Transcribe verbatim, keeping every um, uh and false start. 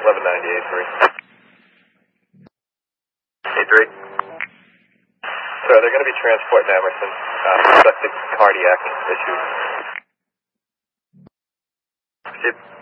eleven ninety, A three. A three. So they're going to be transporting Emerson. Uh, suspected cardiac issues. Ship.